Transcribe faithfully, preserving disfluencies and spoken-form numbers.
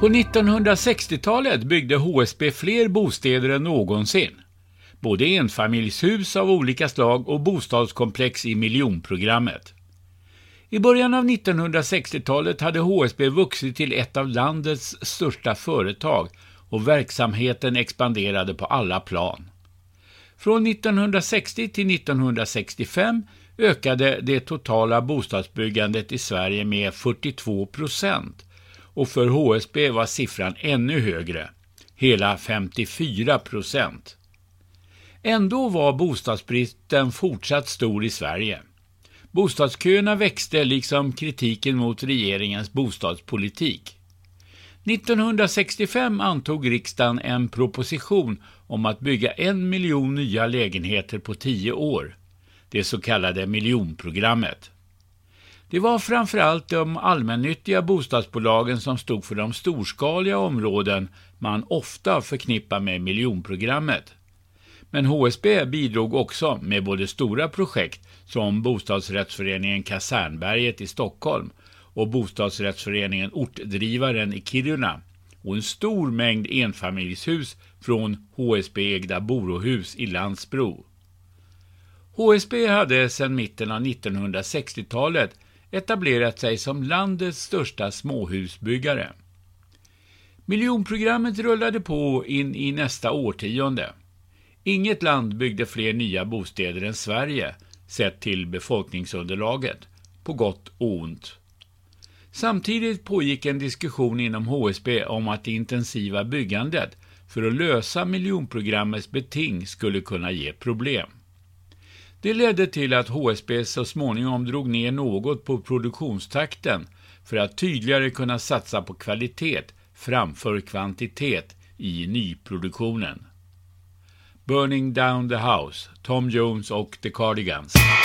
På nittonhundrasextiotalet byggde H S B fler bostäder än någonsin. Både enfamiljshus av olika slag och bostadskomplex i miljonprogrammet. I början av nittonhundrasextiotalet hade H S B vuxit till ett av landets största företag och verksamheten expanderade på alla plan. Från nittonhundrasextio till nittonhundrasextiofem ökade det totala bostadsbyggandet i Sverige med fyrtiotvå procent och för H S B var siffran ännu högre, hela femtiofyra procent. Ändå var bostadsbristen fortsatt stor i Sverige. Bostadsköerna växte liksom kritiken mot regeringens bostadspolitik. nittonhundrasextiofem antog riksdagen en proposition om att bygga en miljon nya lägenheter på tio år, det så kallade miljonprogrammet. Det var framförallt de allmännyttiga bostadsbolagen som stod för de storskaliga områden man ofta förknippar med miljonprogrammet. Men H S B bidrog också med både stora projekt som bostadsrättsföreningen Kasernberget i Stockholm och bostadsrättsföreningen Ortdrivaren i Kiruna och en stor mängd enfamiljshus från H S B-ägda Borohus i Landsbro. H S B hade sedan mitten av nittonhundrasextiotalet etablerat sig som landets största småhusbyggare. Miljonprogrammet rullade på in i nästa årtionde. Inget land byggde fler nya bostäder än Sverige, sett till befolkningsunderlaget, på gott och ont. Samtidigt pågick en diskussion inom H S B om att det intensiva byggandet för att lösa miljonprogrammets beting skulle kunna ge problem. Det ledde till att H S B så småningom drog ner något på produktionstakten för att tydligare kunna satsa på kvalitet framför kvantitet i nyproduktionen. Burning Down the House, Tom Jones och The Cardigans.